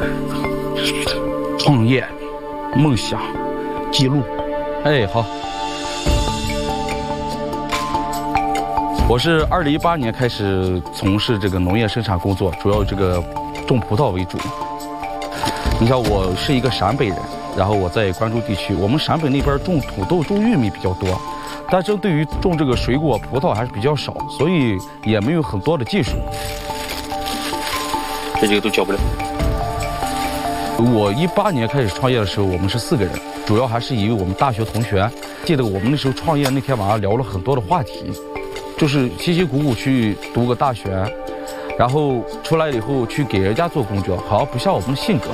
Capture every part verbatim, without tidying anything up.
创业、梦想、记录。哎，好。我是二零一八年开始从事这个农业生产工作，主要这个种葡萄为主。你像我是一个陕北人，然后我在关中地区，我们陕北那边种土豆、种玉米比较多，但是对于种这个水果葡萄还是比较少，所以也没有很多的技术。 这几个都教不了。 我一八年开始创业的时候，我们是四个人，主要还是以我们大学同学。记得我们那时候创业那天晚上聊了很多的话题，就是辛辛苦苦去读个大学，然后出来以后去给人家做工作，好像不像我们的性格。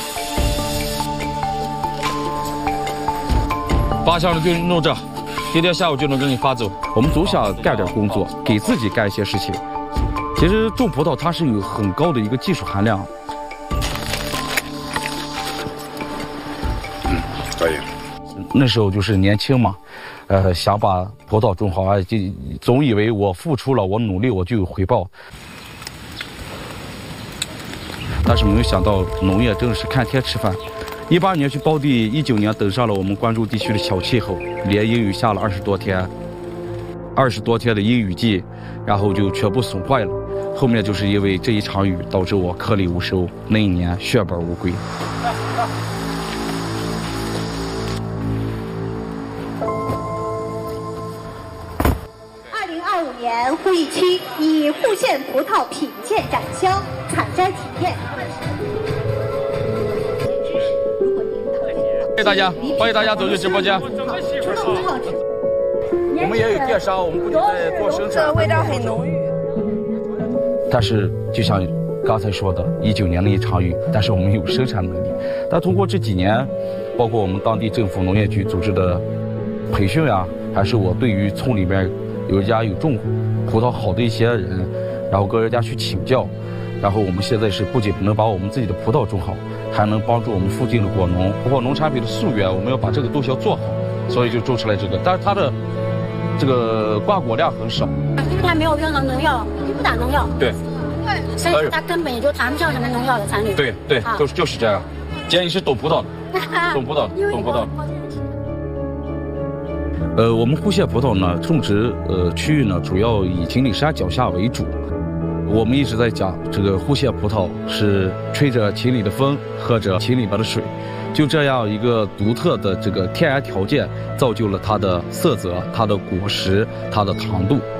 八箱的就弄这，今天下午就能给你发走。我们总想干点工作，给自己干一些事情。其实种葡萄它是有很高的一个技术含量。 嗯，可以。 那时候就是年轻嘛，呃，想把葡萄种好啊，就总以为我付出了，我努力我就有回报。但是没有想到，农业真的是看天吃饭。一八年去包地，一九年等上了我们关中地区的小气候，连阴雨下了二十多天，二十多天的阴雨季，然后就全部损坏了。后面就是因为这一场雨，导致我颗粒无收，那一年血本无归。 二零二五年鄠邑区以户县葡萄品鉴展销、采摘体验。 欢迎大家，欢迎大家走进直播间。我们也有电商，我们不仅在做生产， 味道很浓郁。 但是就像刚才说的，一九年的一场雨，但是我们有生产能力。但通过这几年，包括我们当地政府农业局组织的培训啊，还是我对于村里面有一家有种葡萄好的一些人，然后跟人家去请教，然后我们现在是不仅能把我们自己的葡萄种好，还能帮助我们附近的果农，包括农产品的溯源，我们要把这个东西要做好，所以就种出来这个。但是它的这个挂果量很少， 因为它没有任何农药，不打农药。 对， 所以它根本就谈不上什么农药的产品。 对对，啊、就是就是这样。既然你是懂葡萄的，懂葡萄的，懂葡萄的。呃，我们户县葡萄呢，种植呃区域呢，主要以锦里山脚下为主。我们一直在讲，这个户县葡萄是吹着秦岭的风，喝着秦岭的水，就这样一个独特的这个天然条件，造就了它的色泽、它的果实、它的糖度。